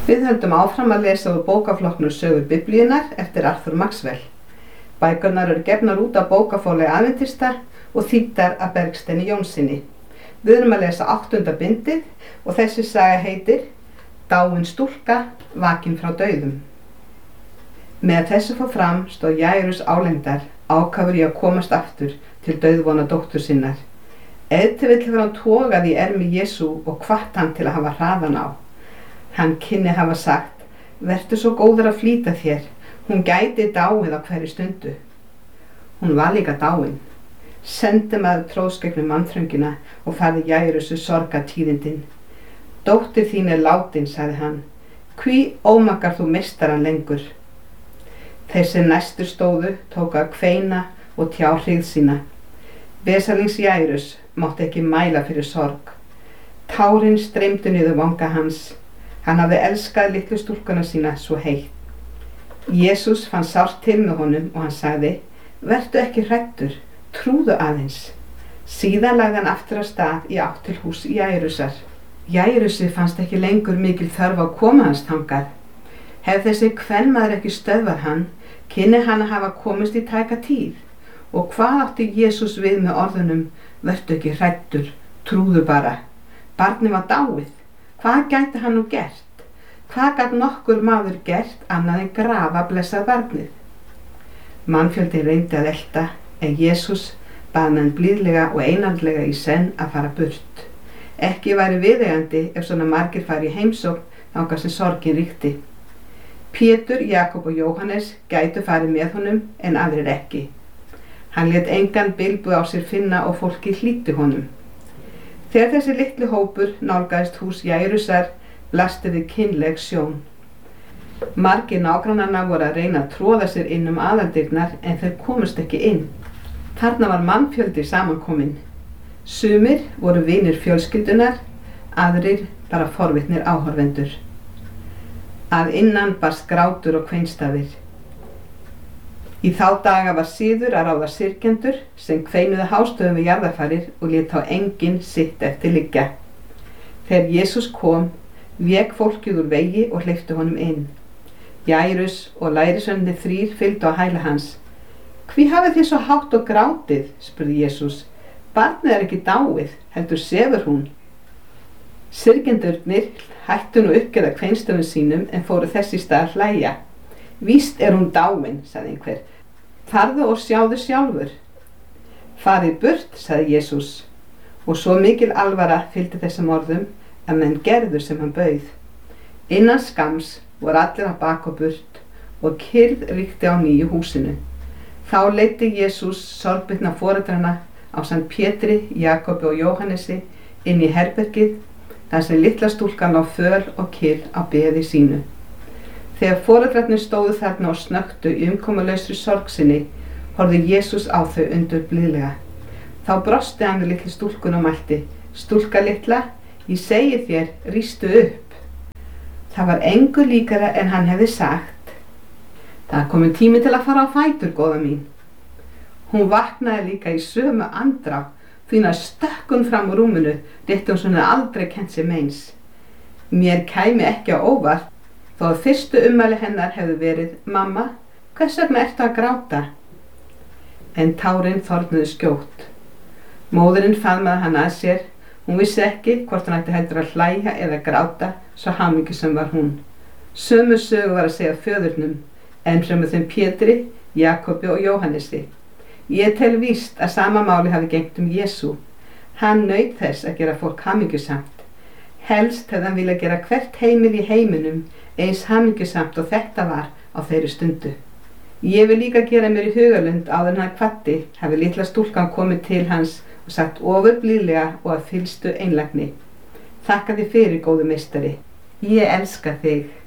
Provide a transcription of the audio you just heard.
Við höldum áfram að lesa úr bókaflokknum Sögur Biblíunnar eftir Arthur Maxwell. Bækurnar eru gefnar út af bókaforlagi Adventista og þýddar af Bergsteini Jónssyni. Við erum að lesa 8. bindið og þessi saga heitir Dáin stúlka, vakin frá dauðum. Með þessu fór fram stóð Jairus álengdar, ákafur í að komast aftur til dauðvona dóttur sinnar. Ef til vill hefur hann togað í ermi Jesú og hvatt hann til að hafa hraðan á. Hann kynni hafa sagt, vertu svo góður að flýta þér, hún gæti dáið á hverju stundu. Hún var líka dáin. Sendi maður tróðskegnum mannþröngina og færði Jairusu sorgartíðindin. Dóttir þín er látin, sagði hann. Hví ómakar þú meistaran lengur? Þeir sem næstur stóðu tóku að kveina og tjá hryggð sína. Vesalings Jairus mátti ekki mæla fyrir sorg. Tárin streymdu niður vanga hans. Hann hafði elskað litlu stúlkuna sína svo heitt. Jesús fann sárt til með honum og hann sagði, vertu ekki hræddur, trúðu aðeins. Síðan lagði hann aftur af stað í átt til húss Jairusar. Jairusi fannst ekki lengur mikil þörf að koma hans þangað. Hef þessi kvenmaður ekki stöðvað hann, kynni hann að hafa komist í tæka tíð. Og hvað átti Jesús við með orðunum, vertu ekki hræddur, trúðu bara. Barnið var dáið. Hvað gæti hann nú gert? Hvað gat nokkur maður gert annað en grafa blessað barnið? Mannfjöldi reyndi að elta, en Jesús bað menn blíðlega og einandlega í senn að fara burt. Ekki væri viðeigandi ef svona margir fari í heimsókn þangað sem sorgin ríkti. Pétur, Jakob og Jóhannes gætu farið með honum en aðrir ekki. Hann lét engan bilbug á sér finna og fólki hlýddi honum. Þegar þessi litli hópur nálgaðist hús Jairusar, blasti við kynleg sjón. Margir nágrannanna voru að reyna að tróða sér inn aðaldyrnar en þeir komust ekki inn. Þarna var mannfjöldi samankominn. Sumir voru vinir fjölskyldunar, aðrir bara forvitnir áhorfendur. Að innan barst grátur og kveinstafir. Í þá daga var siður að ráða syrgjendur sem kveinuðu hástöfum við jarðarfarir og lét þá enginn sitt eftir liggja. Þegar Jesús kom, vék fólkið úr vegi og hleypti honum inn. Jairus og lærisveinarnir 3 fylgdu á hæla hans. Hví hafið þið svo hátt og grátið, spurði Jesús. Barnið er ekki dáið, heldur sefur hún. Syrgjendurnir hættu nú uppgerða kveinstöfum sínum en fóru þess í stað að hlæja. Víst er hún dáin, sagði einhver. Farðu og sjáðu sjálfur. Farið burt, sagði Jesús. Og svo mikil alvara fylgdi þessum orðum að menn gerðu sem hann bauð. Innan skams voru allir að baka og burt og kyrrð ríkti á nýju húsinu. Þá leiddi Jesús sorgbitna foreldrana ásamt Pétri, Jakobi og Jóhannesi inn í herbergið þar sem litla stúlkan lá föl og kyrr á beði sínu. Þegar foreldrarnir stóðu þarna og snöktu í umkomulausri sorg sinni, horfði Jesús á þau undur blíðlega. Þá brosti hann við litlu stúlkuna og mælti, stúlka litla, ég segi þér, rístu upp. Það var engu líkara en hann hefði sagt. Það er kominn tími til að fara á fætur, góða mín. Hún vaknaði líka í sömu andrá, því að stökkun fram úr rúminu, rétti hún svona aldrei kennt sér meins. Mér kæmi ekki á óvart, þó að fyrstu ummæli hennar hefðu verið, mamma, hvers vegna ertu að gráta? En tárin þornuðu skjótt. Móðirin faðmaði hana að sér, hún vissi ekki hvort hann ætti heldur að hlæja eða gráta, svo hamingjusöm var hún. Sömu sögu var að segja föðurnum, en fremur þeim Pétri, Jakobi og Jóhannesi. Ég tel víst að sama máli hafi gegnt Jesú. Hann naut þess að gera fólk hamingjusamt. Helst hefði hann viljað gera hvert heimili í heiminum eins hamingjusamt og þetta var á þeirri stundu. Ég vil líka gera mér í hugarlund áður en hann kvaddi, hafi litla stúlkan komið til hans og sagt ofurblíðlega og að fyllstu einlægni. Þakka þér fyrir, góðu meistari. Ég elska þig.